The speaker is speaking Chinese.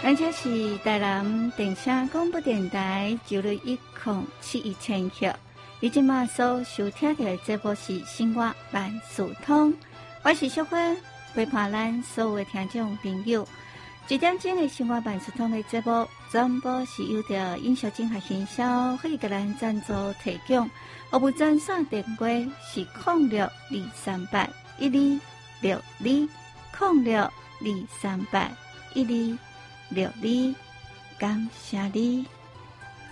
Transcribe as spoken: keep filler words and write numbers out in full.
咱这是台南电声广播电台九六一空七一千赫，你今嘛所收听的节目是《生活万事通》，我是小芬，陪伴咱所有的听众朋友。一点钟的《生活万事通》的节目，全部是由着音效整合营销可以给咱赞助提供。我们专线电话是零六二三八一二六二零六二三八一二六二，感谢你。